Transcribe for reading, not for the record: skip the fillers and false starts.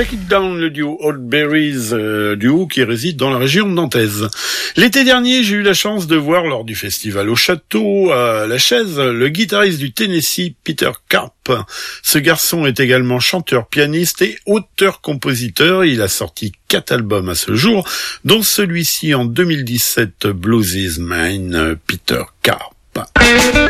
Shake It Down, le duo Old Berries, duo qui réside dans la région nantaise. L'été dernier, j'ai eu la chance de voir lors du festival au château, à La Chaise, le guitariste du Tennessee, Peter Karp. Ce garçon est également chanteur, pianiste et auteur-compositeur. Il a sorti 4 albums à ce jour, dont celui-ci en 2017, Blues Is Mine, Peter Karp.